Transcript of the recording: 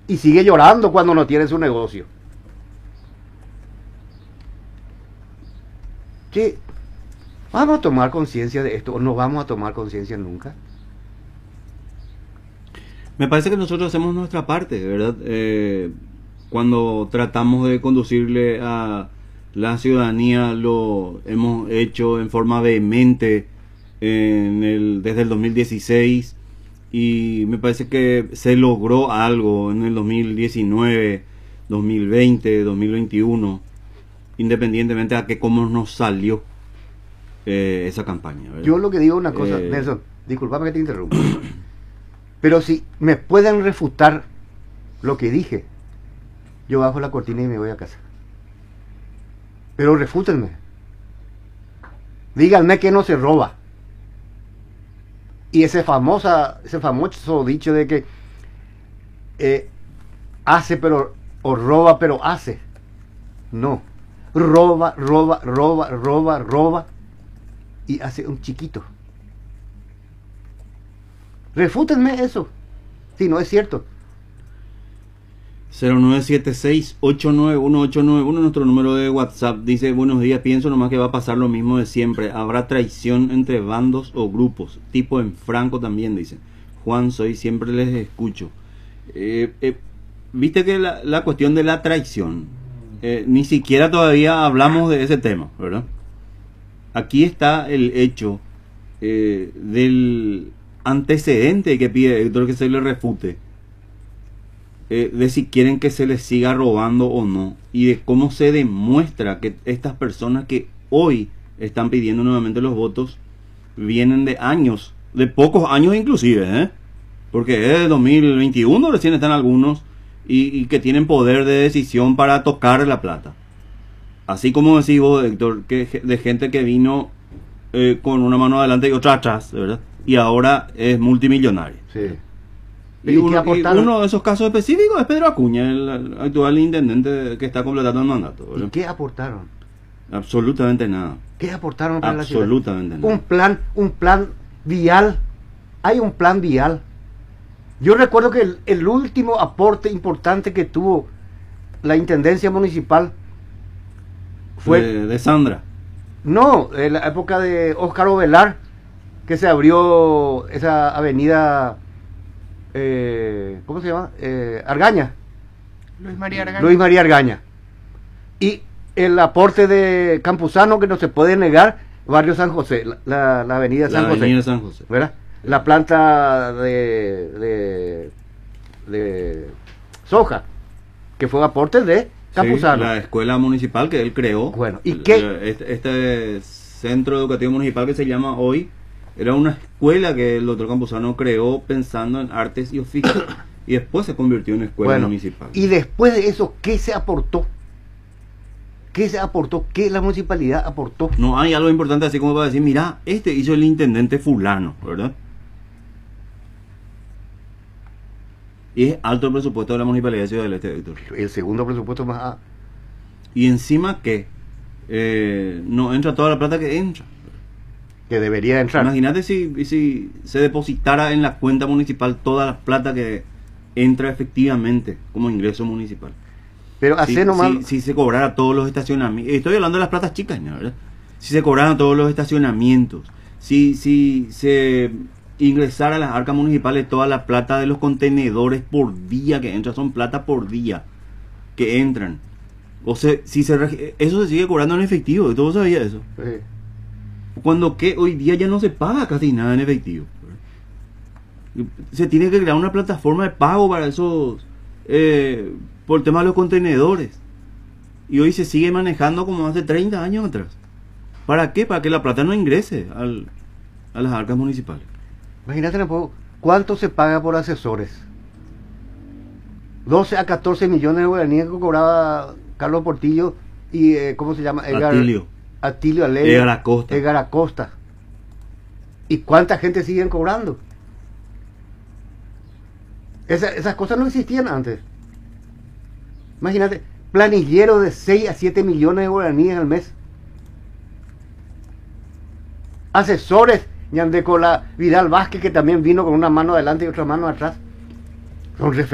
y sigue llorando cuando no tiene su negocio. Sí, vamos a tomar conciencia de esto o no vamos a tomar conciencia nunca. Me parece que nosotros hacemos nuestra parte, ¿verdad? Cuando tratamos de conducirle a la ciudadanía, lo hemos hecho en forma vehemente desde el 2016, y me parece que se logró algo en el 2019, 2020, 2021, independientemente a que cómo nos salió esa campaña, ¿verdad? Yo lo que digo es una cosa, Nelson, disculpame que te interrumpa, pero si me pueden refutar lo que dije, yo bajo la cortina y me voy a casa. Pero refútenme. Díganme que no se roba. Y ese famoso dicho de que hace pero, o roba pero hace. No. Roba, roba, roba, roba, roba y hace un chiquito. Refútenme eso. Si no es cierto. 0976-891-891, nuestro número de WhatsApp. Dice: buenos días, pienso nomás que va a pasar lo mismo de siempre. Habrá traición entre bandos o grupos, tipo en Franco también, dice Juan. Siempre les escucho. Viste que la cuestión de la traición, ni siquiera todavía hablamos de ese tema, ¿verdad? Aquí está el hecho del antecedente que pide Héctor que se le refute, de si quieren que se les siga robando o no, y de cómo se demuestra que estas personas que hoy están pidiendo nuevamente los votos vienen de años, de pocos años inclusive, porque es de 2021 recién están algunos, y que tienen poder de decisión para tocar la plata, así como decís vos, Héctor, que de gente que vino con una mano adelante y otra atrás, ¿verdad? Y ahora es multimillonario. Sí. Y uno de esos casos específicos es Pedro Acuña, el actual intendente que está completando el mandato, ¿verdad? ¿Y qué aportaron? Absolutamente nada. ¿Qué aportaron para absolutamente la ciudad? Nada. Un plan vial. Hay un plan vial. Yo recuerdo que el último aporte importante que tuvo la intendencia municipal fue de Sandra. No, en la época de Óscar Ovelar, que se abrió esa avenida, ¿cómo se llama? Argaña. Luis María Argaña. Luis María Argaña. Y el aporte de Campuzano, que no se puede negar, Barrio San José, la avenida San José. Avenida San José. ¿Verdad? La planta de soja, que fue aporte de Campuzano. Sí, la escuela municipal que él creó. Bueno, ¿y qué? Este centro educativo municipal que se llama hoy, era una escuela que el doctor Campuzano creó pensando en artes y oficios, y después se convirtió en escuela municipal. Y después de eso, ¿qué se aportó? ¿Qué se aportó? ¿Qué la municipalidad aportó? No hay algo importante así como para decir, mira, este hizo el intendente fulano, ¿verdad? Y es alto el presupuesto de la municipalidad de Ciudad del Este, Héctor. El segundo presupuesto más. Y encima que no entra toda la plata que entra. Que debería entrar. Imagínate si se depositara en la cuenta municipal toda la plata que entra efectivamente como ingreso municipal. Pero hace nomás. Si se cobrara todos los estacionamientos. Estoy hablando de las platas chicas, ¿no? ¿Verdad? Si se cobraran todos los estacionamientos. Si se ingresara a las arcas municipales toda la plata de los contenedores por día que entran. Son plata por día que entran. O sea, eso se sigue cobrando en efectivo. ¿Todos sabían eso? Sí. Cuando que hoy día ya no se paga casi nada en efectivo. Se tiene que crear una plataforma de pago para esos, por el tema de los contenedores. Y hoy se sigue manejando como hace 30 años atrás. ¿Para qué? Para que la plata no ingrese a las arcas municipales. Imagínate, ¿cuánto se paga por asesores? 12 a 14 millones de guaraníes que cobraba Carlos Portillo y, ¿cómo se llama? Atilio Aley, Edgar Acosta. ¿Y cuánta gente siguen cobrando? Esas cosas no existían antes. Imagínate, planillero de 6 a 7 millones de guaraníes al mes. Asesores, Ñandecola Vidal Vázquez, que también vino con una mano adelante y otra mano atrás. Son